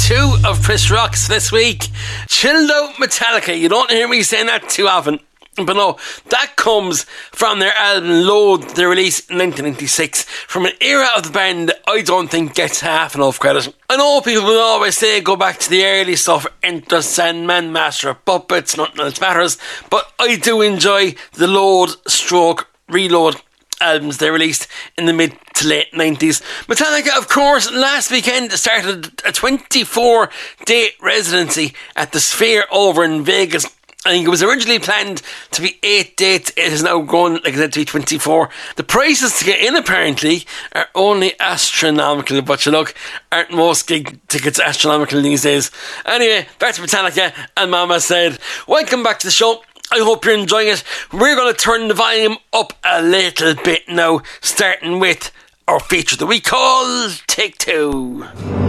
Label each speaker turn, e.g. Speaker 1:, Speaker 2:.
Speaker 1: 2 of Chris Rocks this week. Chilled Out Metallica. You don't hear me saying that too often. But no, that comes from their album Load, they released in 1996, from an era of the band that I don't think gets half enough credit. I know people will always say go back to the early stuff, Enter Sandman, Master of Puppets, Nothing Else Matters, but I do enjoy the Load stroke Reload albums they released in the mid to late 90s. Metallica, of course, last weekend started a 24-date residency at the Sphere over in Vegas. I think it was originally planned to be 8 dates. It has now grown, like I said, to be 24. The prices to get in, apparently, are only astronomical. But you look, aren't most gig tickets astronomical these days? Anyway, back to Metallica, and Mama said, welcome back to the show. I hope you're enjoying it. We're going to turn the volume up a little bit now, starting with our feature that we call Take Two.